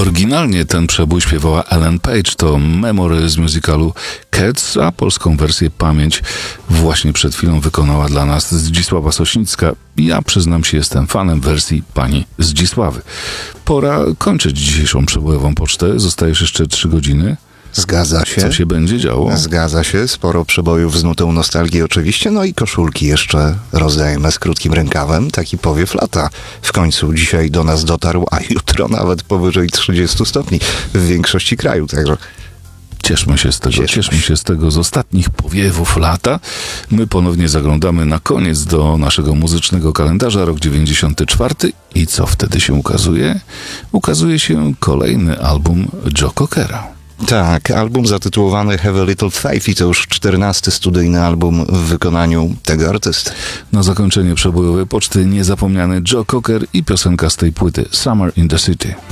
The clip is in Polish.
Oryginalnie ten przebój śpiewała Ellen Page, to Memory z musicalu Cats, a polską wersję Pamięć właśnie przed chwilą wykonała dla nas Zdzisława Sośnicka. Ja przyznam się, jestem fanem wersji pani Zdzisławy. Pora kończyć dzisiejszą przebojową pocztę. Zostajesz jeszcze 3 godziny. Zgadza się. Co się będzie działo? Zgadza się. Sporo przebojów z nutą nostalgii oczywiście. No i koszulki jeszcze rozdajemy z krótkim rękawem. Taki powiew lata w końcu dzisiaj do nas dotarł, a jutro nawet powyżej 30 stopni w większości kraju. Także Cieszmy się z tego z ostatnich powiewów lata. My ponownie zaglądamy na koniec do naszego muzycznego kalendarza, rok 94. I co wtedy się ukazuje? Ukazuje się kolejny album Joe Cockera. tak, album zatytułowany Have a Little Faith i to już 14. studyjny album w wykonaniu tego artysty. Na zakończenie przebojowej poczty niezapomniany Joe Cocker i piosenka z tej płyty Summer in the City.